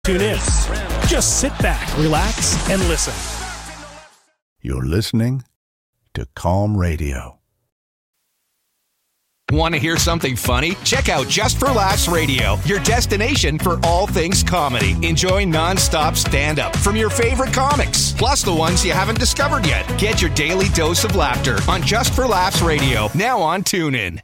Tune in. Just sit back, relax, and listen. You're listening to Calm Radio. Want to hear something funny? Check out Just for Laughs Radio, your destination for all things comedy. Enjoy non-stop stand-up from your favorite comics, plus the ones you haven't discovered yet. Get your daily dose of laughter on Just for Laughs Radio, now on TuneIn.